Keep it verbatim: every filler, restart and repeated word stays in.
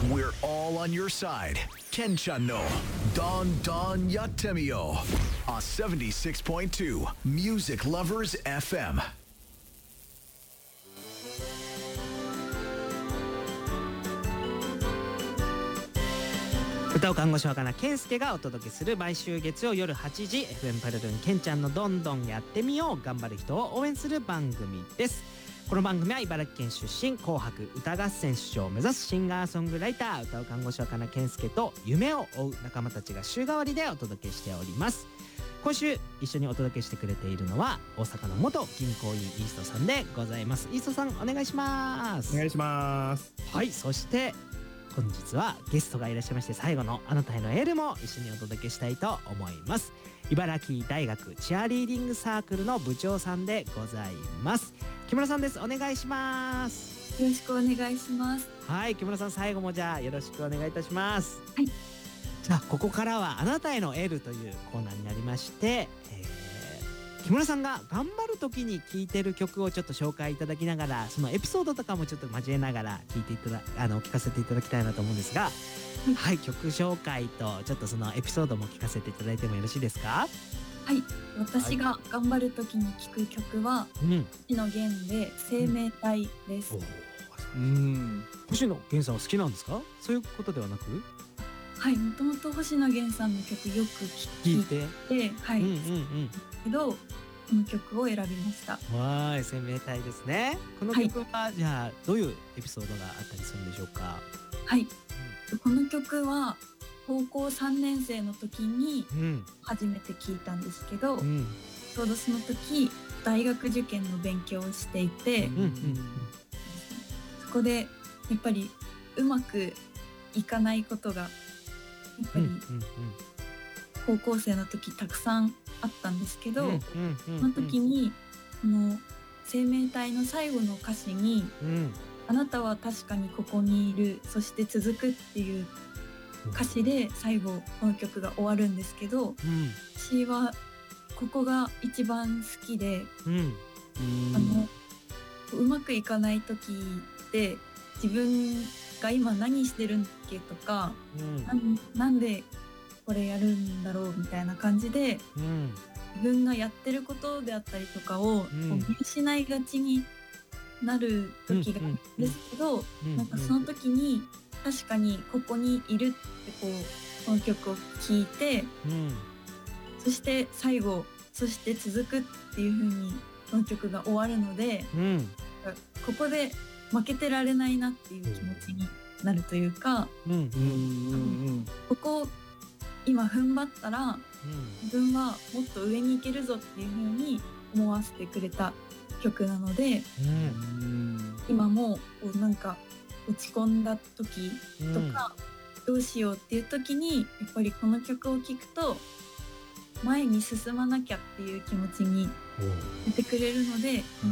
We're all on your side. Kenchan no Don Don Yattemiyo on seventy-six point two Music Lovers エフエム。 歌う看護師若菜健介がお届けする毎週月曜夜はちじ エフエム パルルンケンちゃんのどんどんやってみよう、頑張る人を応援する番組です。この番組は茨城県出身、紅白歌合戦出場を目指すシンガーソングライター、歌う看護師若菜健介と夢を追う仲間たちが週替わりでお届けしております。今週一緒にお届けしてくれているのは大阪の元銀行員イーストさんでございます。イーストさん、お願いします。 お願いします。 はい、そして本日はゲストがいらっしゃいまして、最後のあなたへのエールも一緒にお届けしたいと思います。茨城大学チアリーディングサークルの部長さんでございます。木村さんです。お願いします。 よろしくお願いします。 はい、木村さん、最後もじゃあよろしくお願いいたします。 はい。 じゃあここからはあなたへのエールというコーナーになりまして、えー、木村さんが頑張る時に聴いてる曲をちょっと紹介いただきながら、そのエピソードとかもちょっと交えながら聴いていただあの聞かせていただきたいなと思うんですが、はい、はい、曲紹介とちょっとそのエピソードも聞かせていただいてもよろしいですか？ はい、私が頑張る時に聴く曲は、うん、星野源で生命体です。 うん、星野源さんは好きなんですか？そういうことではなく、 はい、もともと星野源さんの曲よく聴いてて、はい、うんうんうん、けどこの曲を選びました。 わーい、生命体ですね。この曲は、はい、じゃあどういうエピソードがあったりするんでしょうか？ はい、うん、この曲は高校さんねん生の時に初めて聴いたんですけど、うん、ちょうどその時大学受験の勉強をしていて、うんうんうん、そこでやっぱりうまくいかないことがやっぱり高校生の時たくさんあったんですけど、その時にこの生命体の最後の歌詞に、うん、あなたは確かにここにいる、そして続くっていう歌詞で最後この曲が終わるんですけど、うん、私はここが一番好きで、うん、あのうまくいかない時って自分が今何してるんだっけとか、うん、な, なんでこれやるんだろうみたいな感じで、うん、自分がやってることであったりとかを、うん、見失いがちになる時があるんですけど、うん、なんかその時に確かにここにいるってこうこの曲を聴いて、うん、そして最後そして続くっていう風にこの曲が終わるので、うん、ここで負けてられないなっていう気持ちになるというか、うんうんうんうん、ここを今踏ん張ったら、うん、自分はもっと上に行けるぞっていう風に思わせてくれた曲なので、うん、今もこうなんか落ち込んだ時とか、うん、どうしようっていう時にやっぱりこの曲を聴くと前に進まなきゃっていう気持ちに出てくれるので、